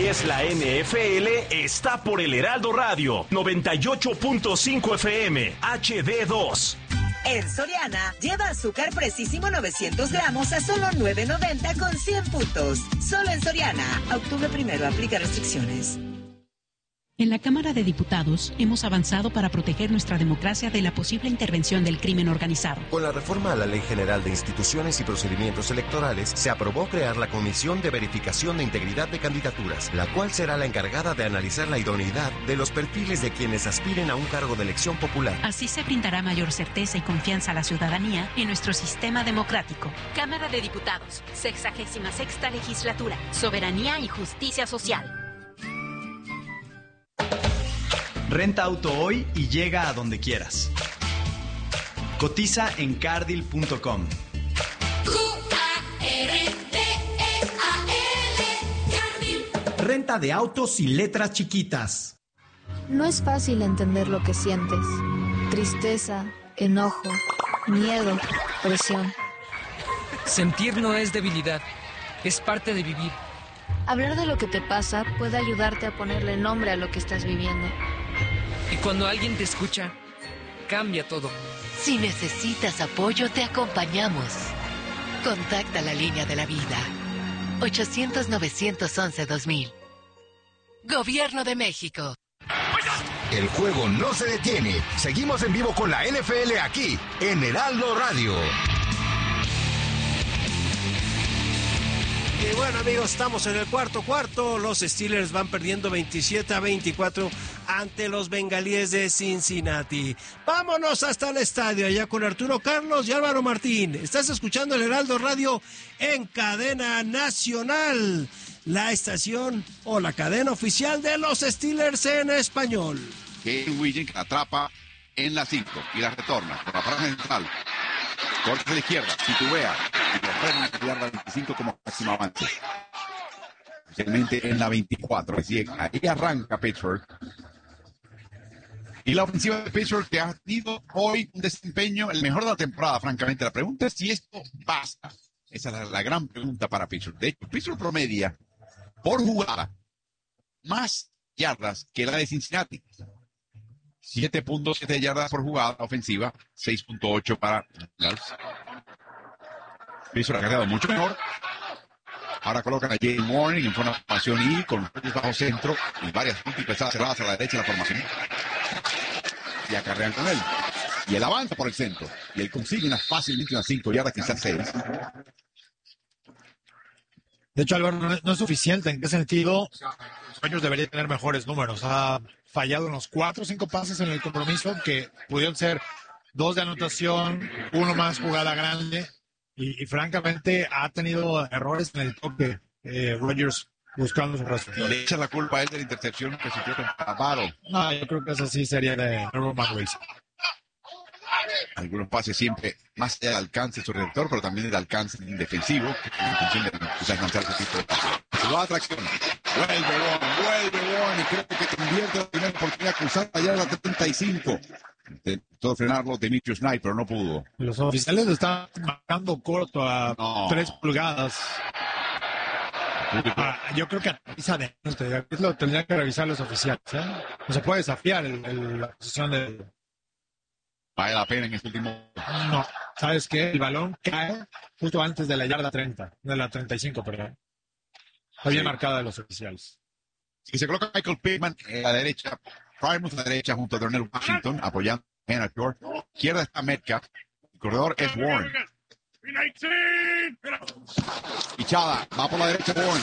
es la NFL está por el Heraldo Radio 98.5 FM HD2. En Soriana, lleva azúcar Precisísimo 900 gramos a solo $9.90 con 100 puntos. Solo en Soriana. Octubre 1, aplica restricciones. En la Cámara de Diputados hemos avanzado para proteger nuestra democracia de la posible intervención del crimen organizado. Con la reforma a la Ley General de Instituciones y Procedimientos Electorales, se aprobó crear la Comisión de Verificación de Integridad de Candidaturas, la cual será la encargada de analizar la idoneidad de los perfiles de quienes aspiren a un cargo de elección popular. Así se brindará mayor certeza y confianza a la ciudadanía en nuestro sistema democrático. Cámara de Diputados, 66ª Legislatura, Soberanía y Justicia Social. Renta auto hoy y llega a donde quieras. Cotiza en cardil.com. Renta de autos y letras chiquitas. No es fácil entender lo que sientes. Tristeza, enojo, miedo, presión. Sentir no es debilidad, es parte de vivir. Hablar de lo que te pasa puede ayudarte a ponerle nombre a lo que estás viviendo. Y cuando alguien te escucha, cambia todo. Si necesitas apoyo, te acompañamos. Contacta la línea de la vida. 800-911-2000. Gobierno de México. El juego no se detiene. Seguimos en vivo con la NFL aquí, en Heraldo Radio. Y bueno, amigos, estamos en el cuarto. Los Steelers van perdiendo 27-24 ante los Bengalíes de Cincinnati. Vámonos hasta el estadio, allá con Arturo Carlos y Álvaro Martín. Estás escuchando el Heraldo Radio en cadena nacional, la estación o la cadena oficial de los Steelers en español. Kevin Williams atrapa en la 5 y la retorna por la franja central. Corte de la izquierda, titubea y lo frena en la yarda 25 como máximo avance. Especialmente en la 24. Así que ahí arranca Pittsburgh. Y la ofensiva de Pittsburgh, que ha tenido hoy un desempeño el mejor de la temporada, francamente. La pregunta es si esto basta. Esa es la gran pregunta para Pittsburgh. De hecho, Pittsburgh promedia por jugada más yardas que la de Cincinnati. 7.7 yardas por jugada ofensiva, 6.8 para Bengals. Pittsburgh ha cargado mucho mejor. Ahora colocan a Jay Warren en formación y con un bajo centro y varias múltiples cerradas a la derecha de la formación. Y acarrean con él. Y él avanza por el centro. Y él consigue fácilmente unas 5 yardas, quizás 6. De hecho, Álvaro, no es suficiente. ¿En qué sentido? Ellos deberían tener mejores números. Ha fallado unos 4 o 5 pases en el compromiso que pudieron ser 2 de anotación, 1 más jugada grande. Y francamente ha tenido errores en el toque. Rodgers buscando su resultado. Le echa la culpa a él de la intercepción que sufrió con Pavaro. No, yo creo que eso sí sería de Roman Wilson. Algunos pases siempre más allá del alcance de su receptor, pero también del alcance defensivo, en función de alcanzar ese tipo de pases. Se va a atracción. Vuelve Warren, y creo que convierte la primera oportunidad cruzada allá a la 35. Intentó frenarlo Demetrius Knight, pero no pudo. Los oficiales lo están marcando corto a 3 pulgadas. Yo creo que lo tendrían que revisar los oficiales. No se puede desafiar la posición de... ¿Vale la pena en este último? No, ¿sabes qué? El balón cae justo antes de la yarda 30, de la 35, perdón. Está bien marcada de los oficiales. Y se coloca Michael Pittman en la derecha, Primus a la derecha junto a Darnell Washington, apoyando a Hannah Short. Izquierda está Metcalf, el corredor es Warren. Pichada, va por la derecha Warren.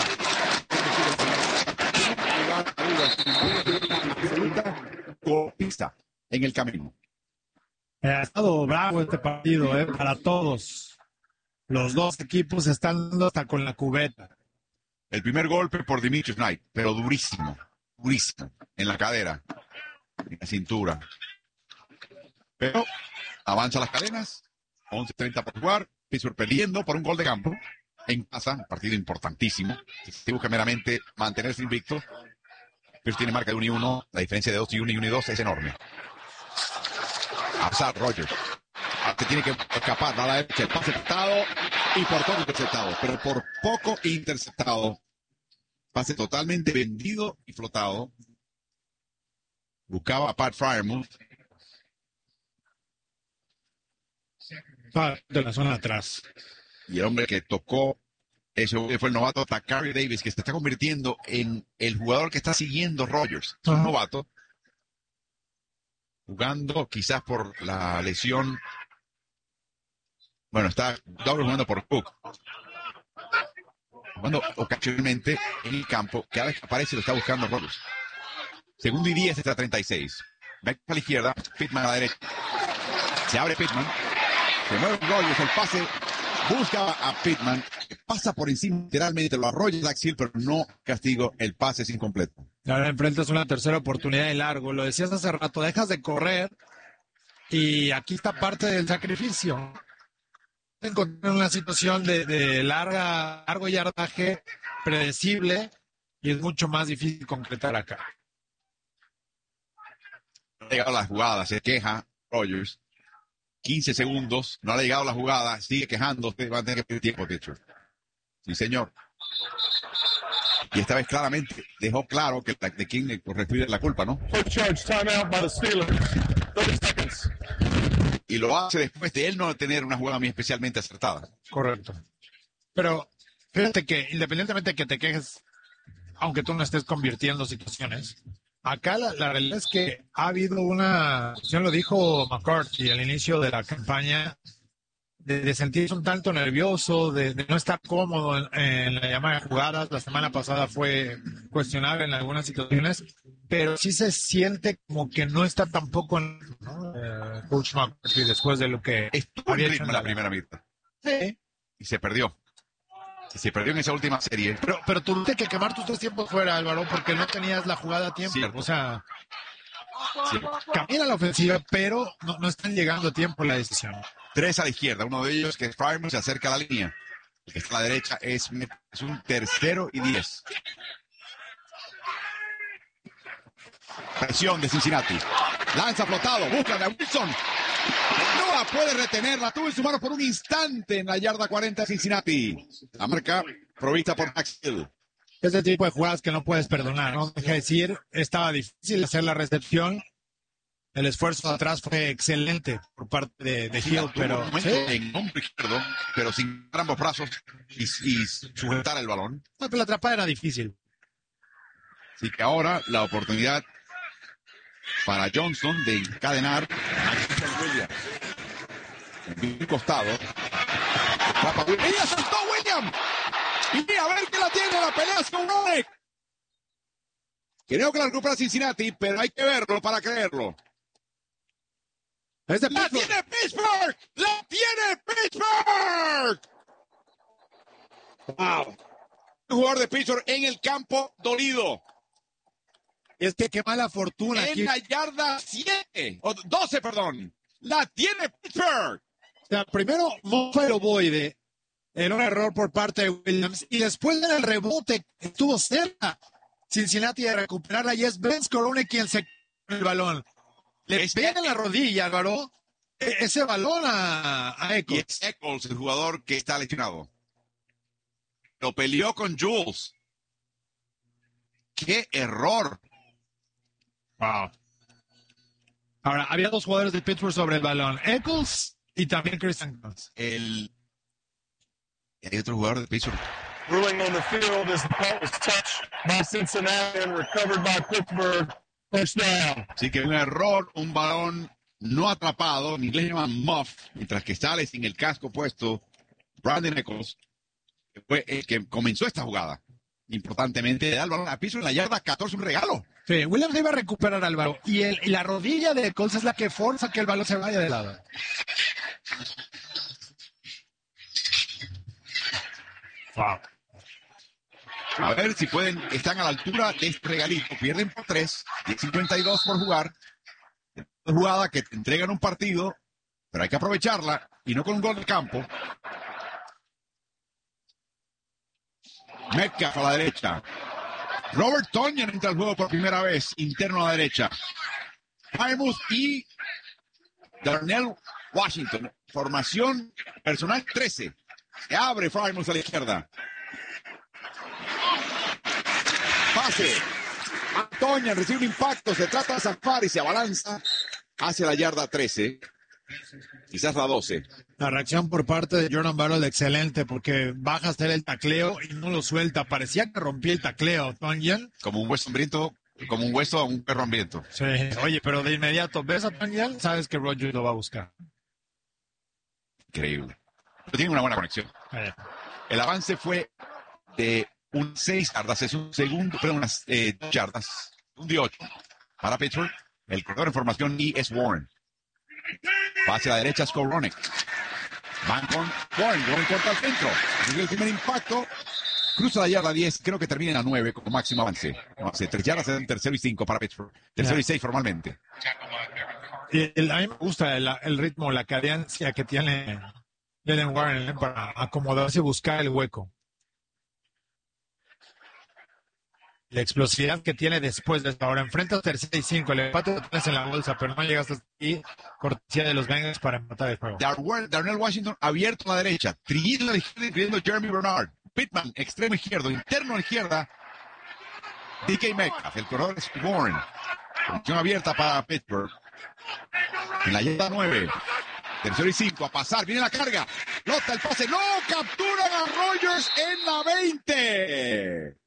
Pista en el camino. Ha estado bravo este partido, para todos. Los dos equipos están dando hasta con la cubeta. El primer golpe por Demetrius Knight, pero durísimo, en la cadera, en la cintura. Pero avanza las cadenas, 11:30 por jugar, Pittsburgh perdiendo por un gol de campo, en casa, partido importantísimo. Si busca meramente mantenerse invicto, Pittsburgh tiene marca de 1-1, la diferencia de 2-1 y 1-2 es enorme. Azar Rodgers. Que tiene que escapar a la derecha, el pase interceptado y por poco interceptado, pero por poco interceptado Pase totalmente vendido y flotado. Buscaba a Pat Freiermuth. De la zona de atrás. Y el hombre que tocó, ese fue el novato Takari Davis, que se está convirtiendo en el jugador que está siguiendo Rodgers. Es un novato. Jugando quizás por la lesión. Bueno, está doble jugando por Cook. Jugando ocasionalmente en el campo. Cada vez que aparece lo está buscando Rodgers. Segundo y 10 está 36. Back a la izquierda, Pittman a la derecha. Se abre Pittman. Se mueve Rodgers, el pase. Busca a Pittman. Pasa por encima, literalmente lo arrolla Dax Hill, pero no castigo. El pase es incompleto. Ahora enfrentas una tercera oportunidad de largo. Lo decías hace rato, dejas de correr. Y aquí está parte del sacrificio. Encontrar una situación de largo yardaje, predecible, y es mucho más difícil concretar acá. No ha llegado la jugada, se queja Rodgers. 15 segundos, no ha llegado la jugada, sigue quejando, usted va a tener que pedir tiempo, teacher. Sí, señor. Y esta vez claramente dejó claro que de quién le corresponde la culpa, ¿no? Y lo hace después de él no tener una jugada muy especialmente acertada. Correcto. Pero fíjate que independientemente de que te quejes, aunque tú no estés convirtiendo situaciones, acá la realidad es que ha habido una, ya lo dijo McCarthy al inicio de la campaña, de sentirse un tanto nervioso, de no estar cómodo en la llamada de jugadas. La semana pasada fue cuestionable en algunas situaciones, pero sí se siente como que no está tampoco en, ¿no? Coach McCarthy después de lo que estuvo en ritmo en la primera mitad. Sí. Y se perdió. Se perdió en esa última serie. Pero tuviste que quemar tus 3 tiempos fuera, Álvaro, porque no tenías la jugada a tiempo. Cierto. O sea, camina la ofensiva, pero no están llegando a tiempo la decisión. 3 a la izquierda, uno de ellos que es Freiermuth, se acerca a la línea. El que está a la derecha es un tercero y 10. Presión de Cincinnati. Lanza flotado, busca a Wilson. No la puede retener, la tuvo en su mano por un instante en la yarda 40 de Cincinnati. La marca provista por Dax Hill. Ese tipo de jugadas que no puedes perdonar, ¿no? Deja decir, estaba difícil hacer la recepción. El esfuerzo de atrás fue excelente por parte de Hill, pero ¿sí? En hombro izquierdo, pero sin ambos brazos y sujetar el balón. No, pero la atrapada era difícil. Así que ahora la oportunidad para Johnson de encadenar a Christian Williams. En un costado. ¡Y ya saltó Williams! Y a ver que la tiene, la pelea con Roderick. Creo que la recupera Cincinnati, pero hay que verlo para creerlo. ¡La tiene Pittsburgh! ¡La tiene Pittsburgh! ¡Wow! Un jugador de Pittsburgh en el campo dolido. Es que qué mala fortuna. En aquí. la yarda 7, o 12, perdón. ¡La tiene Pittsburgh! O sea, primero, mofa el ovoide. Era un error por parte de Williams. Y después del rebote, estuvo cerca Cincinnati de recuperarla. Y es Ben Scorone quien se el balón. Le pega en la rodilla, Álvaro, ese balón a Eccles. Y es Eccles, el jugador que está lesionado. Lo peleó con Jules. ¡Qué error! Wow. Ahora, había 2 jugadores de Pittsburgh sobre el balón. Eccles y también Christian Jones. Hay otro jugador de Pittsburgh. Ruling on the field as the ball was touched by Cincinnati and recovered by Pittsburgh. Touchdown. Así que un error, un balón no atrapado, en inglés llaman muff, mientras que sale sin el casco puesto Brandon Eccles, que fue el que comenzó esta jugada. Importantemente, da el balón a piso en la yarda 14, un regalo. Sí, Williams iba a recuperar al balón y la rodilla de Eccles es la que forza que el balón se vaya de lado. Wow. A ver si pueden, están a la altura de este regalito. Pierden por 3, 10.52 por jugar. Una jugada que te entregan un partido, pero hay que aprovecharla y no con un gol de campo. Metcalf a la derecha. Robert Tonyan entra al juego por primera vez, interno a la derecha. Freiermuth y Darnell Washington. Formación personal 13. Se abre Freiermuth a la izquierda. pase. Antonia recibe un impacto, se trata de zafar y se abalanza hacia la yarda 13, quizás la 12. La reacción por parte de Jordan Battle excelente, porque baja a hacer el tacleo y no lo suelta. Parecía que rompía el tacleo, Tonyan. Como un hueso hambriento, como un hueso a un perro hambriento. Sí, oye, pero de inmediato ves a Tonyan, sabes que Rodgers lo va a buscar. Increíble. Pero tiene una buena conexión. El avance fue de un 6 yardas, es un segundo, pero unas 2 yardas, un de 8 para Pittsburgh. El corredor en formación y es Warren. Va hacia la derecha, es Skowronek. Van con Warren, Warren corta al centro. Recibe el primer impacto, cruza la yarda 10, creo que termina en la 9 como máximo avance. No, hace 3 yardas en tercero y 5 para Pittsburgh. Tercero y 6 formalmente. A mí me gusta el ritmo, la cadencia que tiene Jalen Warren para acomodarse y buscar el hueco. La explosividad que tiene después de esta hora. Enfrenta 3rd y 5. El empate lo tienes en la bolsa, pero no llegas hasta aquí. Cortesía de los Bengals para empatar el juego. Darnell Washington abierto a la derecha. Trillito a la izquierda, incluyendo Jeremy Bernard. Pittman, extremo izquierdo. Interno a la izquierda. DK Metcalf. El corredor es Warren. Posición abierta para Pittsburgh. En la yarda 9. Tercero y 5. A pasar. Viene la carga. Lota el pase. ¡No! Capturan a Rodgers en la 20.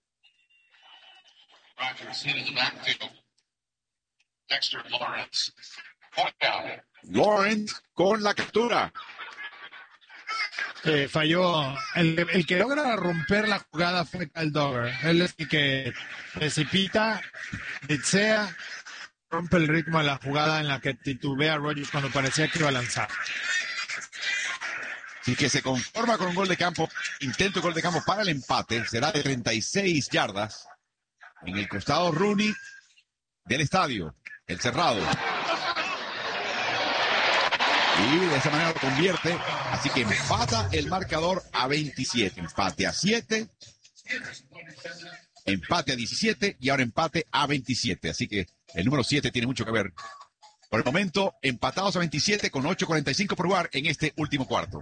Lawrence con la captura. Falló. El que logra romper la jugada fue Kyle Duggar. Él es el que precipita, blitzea, rompe el ritmo de la jugada en la que titubea a Rodgers cuando parecía que iba a lanzar. Así que se conforma con un gol de campo. Intento de gol de campo para el empate. Será de 36 yardas. En el costado Rooney del estadio, el cerrado. Y de esa manera lo convierte. Así que empata el marcador a 27. Empate a 7. Empate a 17 y ahora empate a 27. Así que el número 7 tiene mucho que ver. Por el momento, empatados a 27 con 8:45 por jugar en este último cuarto.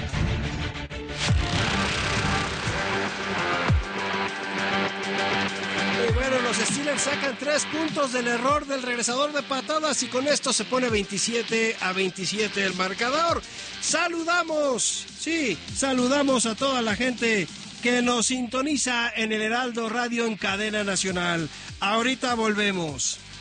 Bueno, los Steelers sacan 3 puntos del error del regresador de patadas y con esto se pone 27-27 el marcador. Saludamos a toda la gente que nos sintoniza en el Heraldo Radio en cadena nacional. Ahorita volvemos.